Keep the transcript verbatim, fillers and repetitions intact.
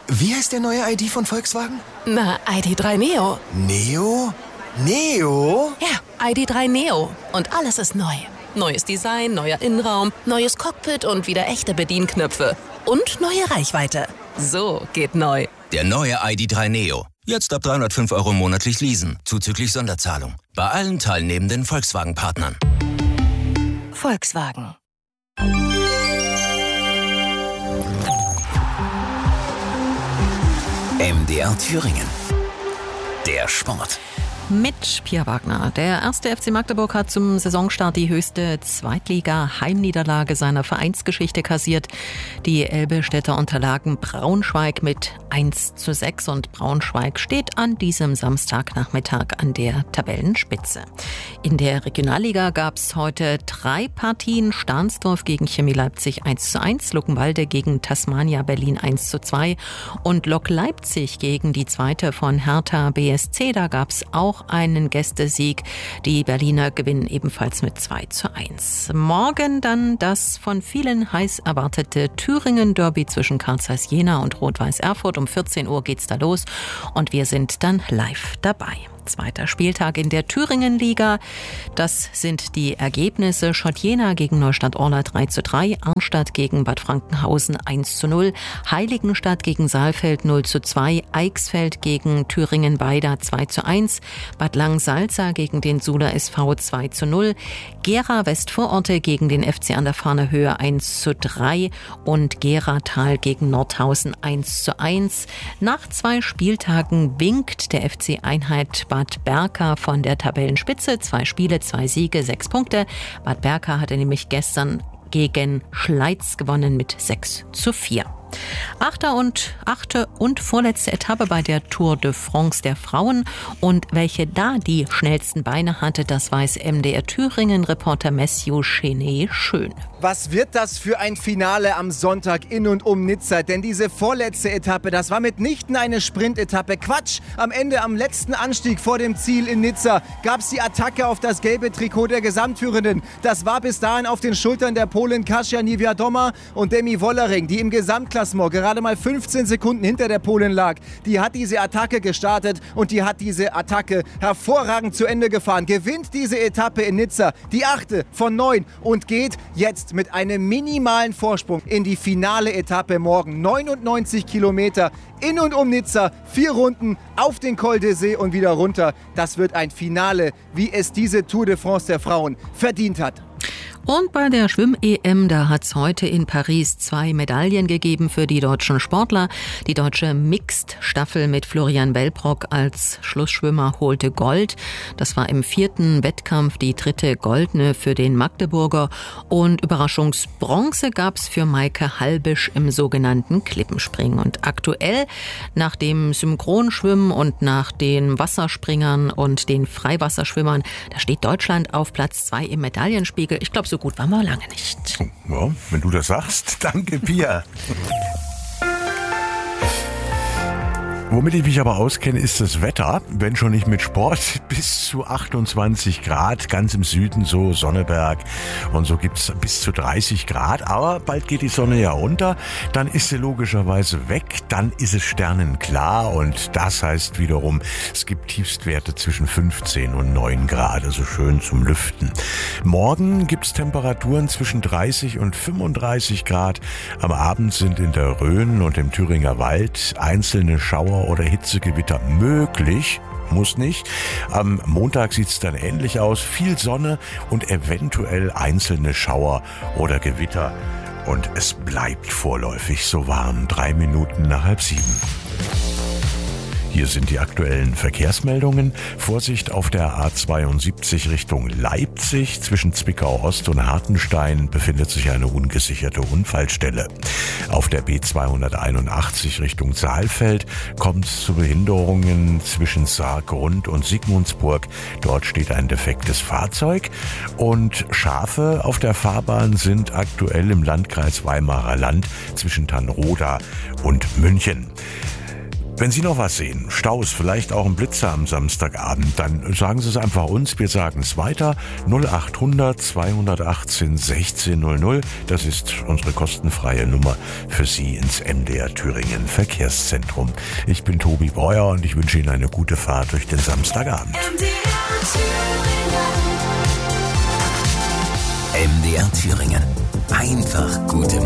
Wie heißt der neue I D von Volkswagen? Na, I D drei Neo. Neo? Neo? Ja, I D drei Neo. Und alles ist neu. Neues Design, neuer Innenraum, neues Cockpit und wieder echte Bedienknöpfe. Und neue Reichweite. So geht neu. Der neue I D drei Neo. Jetzt ab dreihundertfünf Euro monatlich leasen, zuzüglich Sonderzahlung. Bei allen teilnehmenden Volkswagen-Partnern. Volkswagen. M D R Thüringen. Der Sport. Mit Pia Wagner. Der erste F C Magdeburg hat zum Saisonstart die höchste Zweitliga-Heimniederlage seiner Vereinsgeschichte kassiert. Die Elbe-Städter unterlagen Braunschweig mit eins zu sechs und Braunschweig steht an diesem Samstagnachmittag an der Tabellenspitze. In der Regionalliga gab es heute drei Partien. Stahnsdorf gegen Chemie Leipzig eins zu eins, Luckenwalde gegen Tasmania Berlin eins zu zwei und Lok Leipzig gegen die zweite von Hertha B S C. Da gab es auch einen Gästesieg. Die Berliner gewinnen ebenfalls mit zwei zu eins. Morgen dann das von vielen heiß erwartete Thüringen-Derby zwischen Carl Zeiss Jena und Rot-Weiß Erfurt. Um vierzehn Uhr geht's da los und wir sind dann live dabei. Zweiter Spieltag in der Thüringen-Liga. Das sind die Ergebnisse. Schott Jena gegen Neustadt-Orla drei zu drei, Arnstadt gegen Bad Frankenhausen eins zu null, Heiligenstadt gegen Saalfeld null zu zwei, Eichsfeld gegen Thüringen-Weida zwei zu eins, Bad Lang-Salza gegen den Suhler S V zwei zu null, Gera Westvororte gegen den F C an der Farner Höhe eins zu drei und Geratal gegen Nordhausen eins zu eins. Nach zwei Spieltagen winkt der F C Einheit Bad Berka von der Tabellenspitze. Zwei Spiele, zwei Siege, sechs Punkte. Bad Berka hatte nämlich gestern gegen Schleiz gewonnen mit sechs zu vier. Achte und, achte und vorletzte Etappe bei der Tour de France der Frauen. Und welche da die schnellsten Beine hatte, das weiß M D R Thüringen-Reporter Matthew Chenet schön. Was wird das für ein Finale am Sonntag in und um Nizza? Denn diese vorletzte Etappe, das war mitnichten eine Sprintetappe. Quatsch! Am Ende, am letzten Anstieg vor dem Ziel in Nizza, gab es die Attacke auf das gelbe Trikot der Gesamtführenden. Das war bis dahin auf den Schultern der Polin Kasia Niewiadoma und Demi Wollering, die im Gesamtklassement gerade mal fünfzehn Sekunden hinter der Polin lag. Die hat diese Attacke gestartet und die hat diese Attacke hervorragend zu Ende gefahren. Gewinnt diese Etappe in Nizza, die achte von neun und geht jetzt mit einem minimalen Vorsprung in die finale Etappe morgen. neunundneunzig Kilometer in und um Nizza, vier Runden auf den Col d'Essai und wieder runter. Das wird ein Finale, wie es diese Tour de France der Frauen verdient hat. Und bei der Schwimm-E M, da hat es heute in Paris zwei Medaillen gegeben für die deutschen Sportler. Die deutsche Mixed-Staffel mit Florian Wellbrock als Schlussschwimmer holte Gold. Das war im vierten Wettkampf die dritte goldene für den Magdeburger. Und Überraschungsbronze gab es für Maike Halbisch im sogenannten Klippenspringen. Und aktuell nach dem Synchronschwimmen und nach den Wasserspringern und den Freiwasserschwimmern, da steht Deutschland auf Platz zwei im Medaillenspiegel. Ich glaube, so gut waren wir lange nicht. Ja, wenn du das sagst, danke, Pia. Womit ich mich aber auskenne, ist das Wetter, wenn schon nicht mit Sport, bis zu achtundzwanzig Grad, ganz im Süden so Sonneberg und so gibt's bis zu dreißig Grad, aber bald geht die Sonne ja unter, dann ist sie logischerweise weg, dann ist es sternenklar und das heißt wiederum, es gibt Tiefstwerte zwischen fünfzehn und neun Grad, also schön zum Lüften. Morgen gibt's Temperaturen zwischen dreißig und fünfunddreißig Grad, am Abend sind in der Rhön und im Thüringer Wald einzelne Schauer oder Hitzegewitter möglich, muss nicht. Am Montag sieht es dann ähnlich aus. Viel Sonne und eventuell einzelne Schauer oder Gewitter. Und es bleibt vorläufig so warm. Drei Minuten nach halb sieben. Hier sind die aktuellen Verkehrsmeldungen. Vorsicht auf der A zweiundsiebzig Richtung Leipzig. Zwischen Zwickau Ost und Hartenstein befindet sich eine ungesicherte Unfallstelle. Auf der B zweihunderteinundachtzig Richtung Saalfeld kommt es zu Behinderungen zwischen Saargrund und Sigmundsburg. Dort steht ein defektes Fahrzeug. Und Schafe auf der Fahrbahn sind aktuell im Landkreis Weimarer Land zwischen Tannroda und München. Wenn Sie noch was sehen, Staus, vielleicht auch ein Blitzer am Samstagabend, dann sagen Sie es einfach uns, wir sagen es weiter. null acht hundert zweihundertachtzehn sechzehn null null, das ist unsere kostenfreie Nummer für Sie ins M D R Thüringen Verkehrszentrum. Ich bin Tobi Breuer und ich wünsche Ihnen eine gute Fahrt durch den Samstagabend. M D R Thüringen. Einfach gute